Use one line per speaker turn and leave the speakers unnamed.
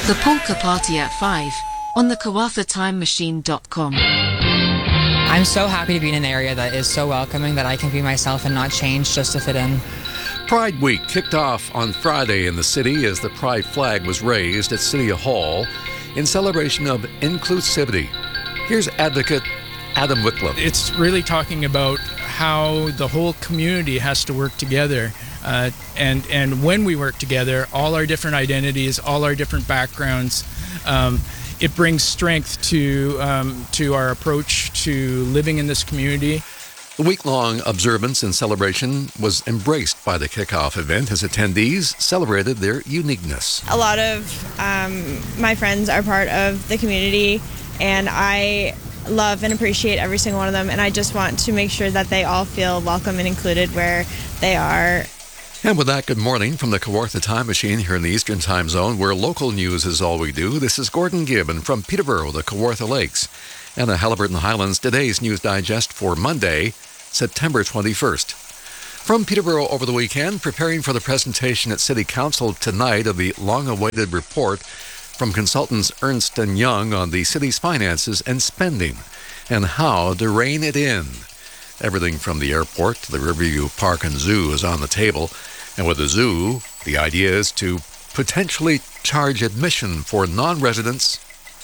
The Polka Party at 5 on the KawathaTimeMachine.com.
I'm so happy to be in an area that is so welcoming that I can be myself and not change just to fit in.
Pride Week kicked off on Friday in the city as the Pride flag was raised at City Hall in celebration of inclusivity. Here's advocate Adam Wycliffe.
It's really talking about how the whole community has to work together. And when we work together, all our different identities, all our different backgrounds, it brings strength to our approach to living in this community.
The week-long observance and celebration was embraced by the kickoff event as attendees celebrated their uniqueness.
A lot of my friends are part of the community, and I love and appreciate every single one of them, and I just want to make sure that they all feel welcome and included where they are.
And with that, good morning from the Kawartha Time Machine here in the Eastern Time Zone, where local news is all we do. This is Gordon Gibb, and from Peterborough, the Kawartha Lakes, and the Haliburton Highlands, today's News Digest for Monday, September 21st. From Peterborough over the weekend, preparing for the presentation at City Council tonight of the long-awaited report from consultants Ernst & Young on the city's finances and spending, and how to rein it in. Everything from the airport to the Riverview Park and Zoo is on the table. And with the zoo, the idea is to potentially charge admission for non-residents